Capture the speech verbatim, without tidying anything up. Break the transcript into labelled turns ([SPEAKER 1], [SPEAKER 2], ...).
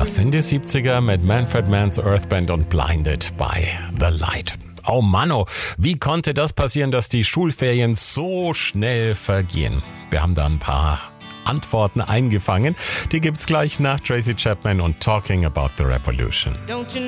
[SPEAKER 1] Das sind die siebziger mit Manfred Mann's Earth Band und Blinded by the Light. Oh Manno, wie konnte das passieren, dass die Schulferien so schnell vergehen? Wir haben da ein paar Antworten eingefangen. Die gibt's gleich nach Tracy Chapman und Talking About the Revolution.